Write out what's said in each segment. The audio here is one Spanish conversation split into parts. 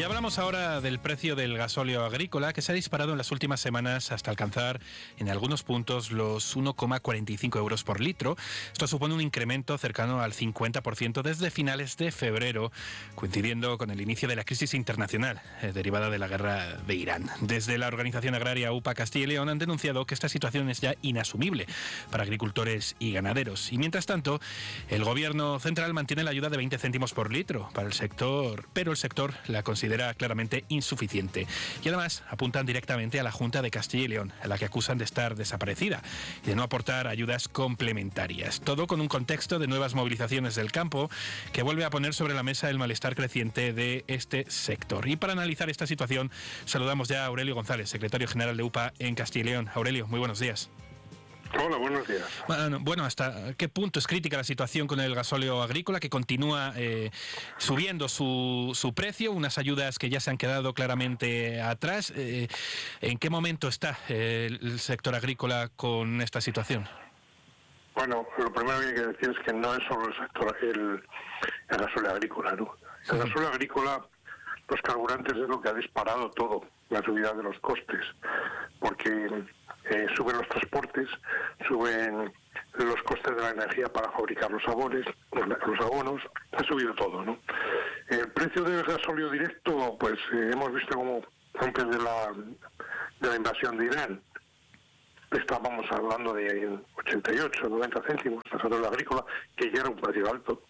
hablamos ahora del precio del gasóleo agrícola, que se ha disparado en las últimas semanas hasta alcanzar en algunos puntos los 1,45 euros por litro. Esto supone un incremento cercano al 50% desde finales de febrero, coincidiendo con el inicio de la crisis internacional derivada de la guerra de Irán. Desde la organización agraria UPA Castilla y León han denunciado que esta situación es ya inasumible para agricultores y ganaderos. Y mientras tanto, el gobierno central mantiene la ayuda de 20 céntimos por litro para el sector, pero el sector la considera claramente insuficiente. Y además apuntan directamente a la Junta de Castilla y León, a la que acusan de estar desaparecida y de no aportar ayudas complementarias. Todo con un contexto de nuevas movilizaciones del campo que vuelve a poner sobre la mesa el malestar creciente de este sector. Y para analizar esta situación, saludamos ya a Aurelio González, secretario general de UPA en Castilla y León. Aurelio, muy buenos días. Hola, buenos días. Bueno, ¿hasta qué punto es crítica la situación con el gasóleo agrícola, que continúa subiendo su precio, unas ayudas que ya se han quedado claramente atrás? ¿En qué momento está el sector agrícola con esta situación? Bueno, lo primero que hay que decir es que no es solo el sector, el gasóleo agrícola, ¿no? El gasóleo agrícola, los carburantes es lo que ha disparado todo, la subida de los costes, porque suben los transportes, suben los costes de la energía para fabricar los abonos, ha subido todo, ¿no? El precio del gasóleo directo, pues hemos visto como antes de la invasión de Irán, estábamos hablando de 88, 90 céntimos, el gasóleo agrícola, que ya era un precio alto.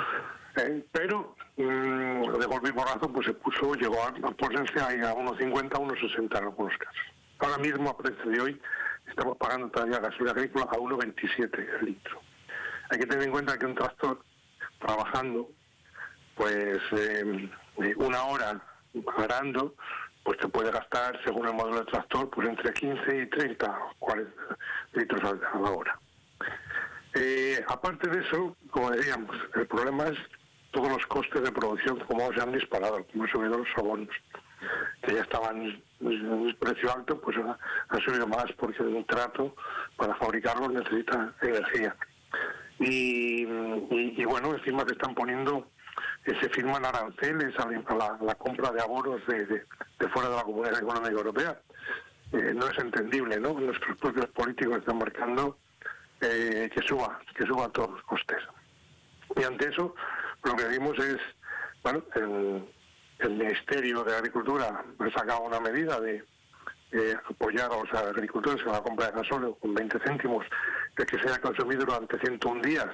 Pero de golpe y porrazo pues llegó a ponerse a 1,50, 1,60 en algunos casos. Ahora mismo, a precio de hoy, estamos pagando todavía gasóleo agrícola a 1,27 el litro. Hay que tener en cuenta que un tractor trabajando, pues una hora arando, pues te puede gastar, según el modelo de tractor, pues entre 15 y 30 o 40 litros a la hora. Aparte de eso, como decíamos, el problema es todos los costes de producción, como se han disparado, como han subido los abonos, que ya estaban en el precio alto, pues han subido más porque el nitrato para fabricarlos necesita energía. Y bueno, encima se están poniendo, se firman aranceles a la compra de abonos de fuera de la Comunidad Económica Europea. No es entendible, ¿no? Nuestros propios políticos están marcando que suban todos los costes. Y ante eso, lo que vimos es, bueno, el Ministerio de Agricultura ha sacado una medida de apoyar a los agricultores en la compra de gasóleo con 20 céntimos, de que se haya consumido durante 101 días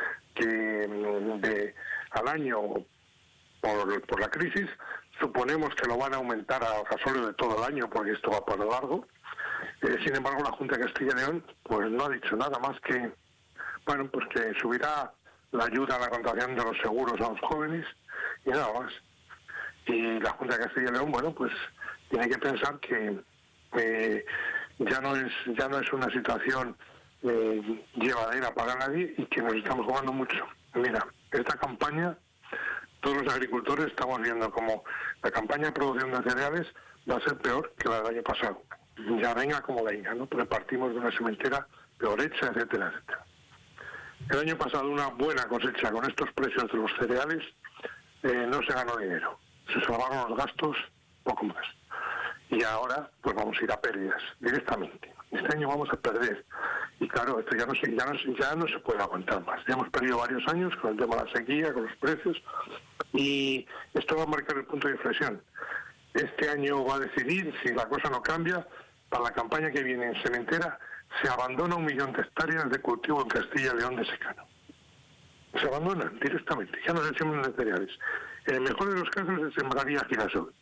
al año por la crisis. Suponemos que lo van a aumentar al gasóleo de todo el año, porque esto va para largo. Sin embargo, la Junta de Castilla y León pues no ha dicho nada más que, bueno, pues que subirá la ayuda a la contratación de los seguros a los jóvenes y nada más. Y la Junta de Castilla y León, bueno, pues tiene que pensar que ya no es una situación llevadera para nadie y que nos estamos jugando mucho. Mira, esta campaña, todos los agricultores estamos viendo como la campaña de producción de cereales va a ser peor que la del año pasado. Ya venga como venga, ¿no? Porque partimos de una sementera peor hecha, etcétera, etcétera. El año pasado una buena cosecha con estos precios de los cereales no se ganó dinero. Se salvaron los gastos, poco más. Y ahora pues vamos a ir a pérdidas directamente. Este año vamos a perder. Y claro, esto ya no se puede aguantar más. Ya hemos perdido varios años con el tema de la sequía, con los precios. Y esto va a marcar el punto de inflexión. Este año va a decidir, si la cosa no cambia, para la campaña que viene en sementera, se abandona 1 millón de hectáreas de cultivo en Castilla y León de secano. Se abandonan directamente, ya no se siembran de cereales. En el mejor de los casos se sembraría girasol.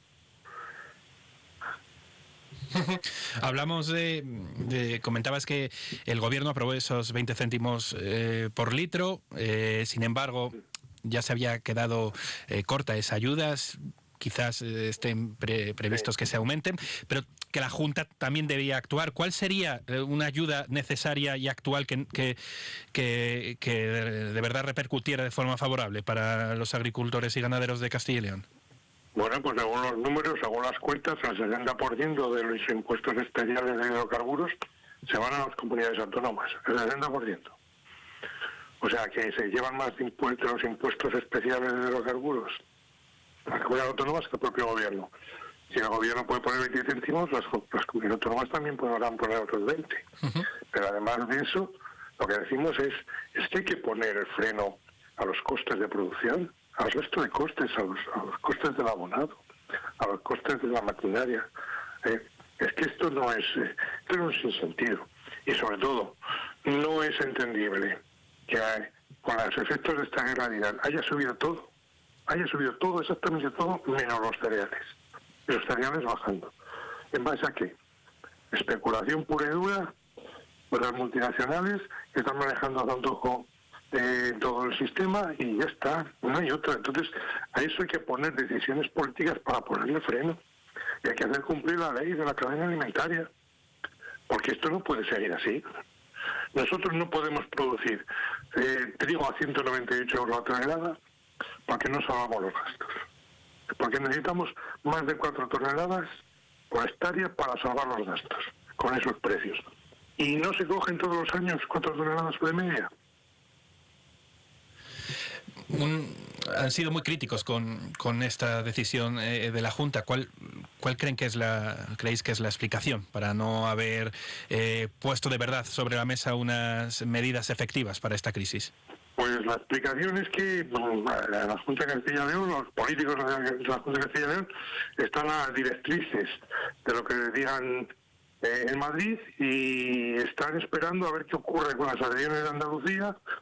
Hablamos comentabas que el gobierno aprobó esos 20 céntimos por litro, sin embargo, ya se había quedado corta esa ayuda. Quizás estén previstos que se aumenten, pero que la Junta también debía actuar. ¿Cuál sería una ayuda necesaria y actual que de verdad repercutiera de forma favorable para los agricultores y ganaderos de Castilla y León? Bueno, pues según los números, según las cuentas, el 60% de los impuestos especiales de hidrocarburos se van a las comunidades autónomas, el 60%. O sea que se llevan más impuestos, los impuestos especiales de hidrocarburos La comunidad autónoma es el propio gobierno. Si el gobierno puede poner 20 céntimos, las comunidades autónomas también podrán poner otros 20. Pero además de eso, lo que decimos es que hay que poner el freno a los costes de producción, al resto de costes, a los costes del abonado, a los costes de la maquinaria. Es que esto no es un sinsentido. Y sobre todo, no es entendible que con los efectos de esta guerra de Irán haya subido todo, exactamente todo, menos los cereales. Y los cereales bajando. ¿En base a qué? Especulación pura y dura por las multinacionales que están manejando tanto todo el sistema y ya está, no hay otra. Entonces, a eso hay que poner decisiones políticas para ponerle freno. Y hay que hacer cumplir la ley de la cadena alimentaria. Porque esto no puede seguir así. Nosotros no podemos producir trigo a 198 euros la tonelada porque no salvamos los gastos. Porque necesitamos más de 4 toneladas por hectárea para salvar los gastos con esos precios. Y no se cogen todos los años 4 toneladas de media. Han sido muy críticos con esta decisión de la Junta. ¿Cuál creéis que es la explicación para no haber puesto de verdad sobre la mesa unas medidas efectivas para esta crisis? Pues la explicación es que la Junta de Castilla y León, los políticos de la Junta de Castilla y León, están a directrices de lo que decían en Madrid y están esperando a ver qué ocurre con las adhesiones de Andalucía